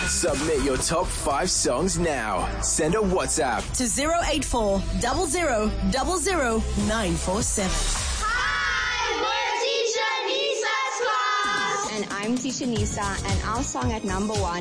Submit your top 5 songs now. Send a WhatsApp to 084 00 00 947. Hi, we're Teacher Nisa's class. And I'm Teacher Nisa, and our song at number 1